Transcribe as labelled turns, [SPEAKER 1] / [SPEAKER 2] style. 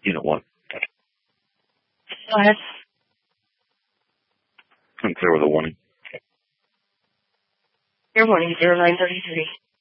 [SPEAKER 1] You know what?
[SPEAKER 2] Go ahead.
[SPEAKER 1] I'm clear with a warning.
[SPEAKER 2] Your warning, 0933.